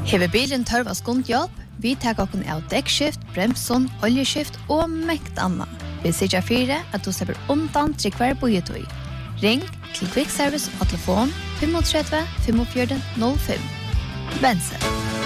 Hever bilen tørva skundhjelp, vi tar okken av dekkskift, bremson, oljeskift og mekt anna. Vi sier fire at du slipper undan til hver bojetøy. Ring til Quick Service og telefon 35 45 05. Bense.